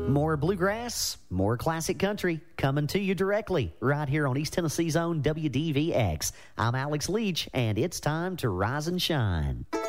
More bluegrass, more classic country, coming to you directly right here on East Tennessee's own WDVX. I'm Alex Leach, and it's time to rise and shine.